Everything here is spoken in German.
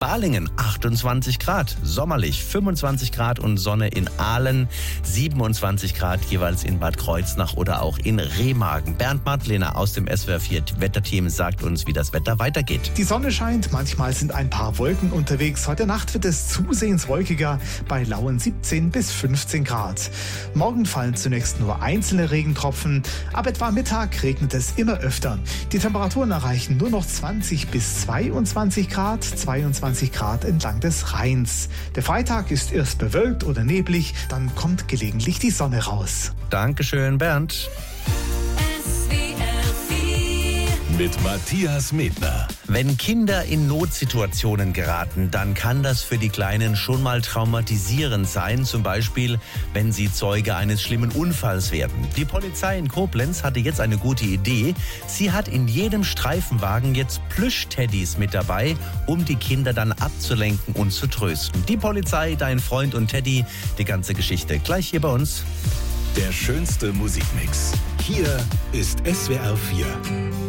Balingen 28 Grad, sommerlich 25 Grad und Sonne in Aalen, 27 Grad jeweils in Bad Kreuznach oder auch in Remagen. Bernd Madlener aus dem SWR 4 Wetterteam sagt uns, wie das Wetter weitergeht. Die Sonne scheint, manchmal sind ein paar Wolken unterwegs. Heute Nacht wird es zusehends wolkiger bei lauen 17 bis 15 Grad. Morgen fallen zunächst nur einzelne Regentropfen. Ab etwa Mittag regnet es immer öfter. Die Temperaturen erreichen nur noch 20 bis 22 Grad, 22 Grad entlang des Rheins. Der Freitag ist erst bewölkt oder neblig, dann kommt gelegentlich die Sonne raus. Dankeschön, Bernd. Mit Matthias Medner. Wenn Kinder in Notsituationen geraten, dann kann das für die Kleinen schon mal traumatisierend sein. Zum Beispiel, wenn sie Zeuge eines schlimmen Unfalls werden. Die Polizei in Koblenz hatte jetzt eine gute Idee. Sie hat in jedem Streifenwagen jetzt Plüschteddys mit dabei, um die Kinder dann abzulenken und zu trösten. Die Polizei, dein Freund und Teddy, die ganze Geschichte gleich hier bei uns. Der schönste Musikmix. Hier ist SWR 4.